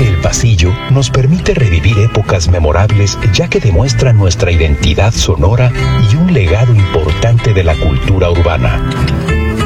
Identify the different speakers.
Speaker 1: El Pasillo nos permite revivir épocas memorables ya que demuestra nuestra identidad sonora y un legado importante de la cultura urbana.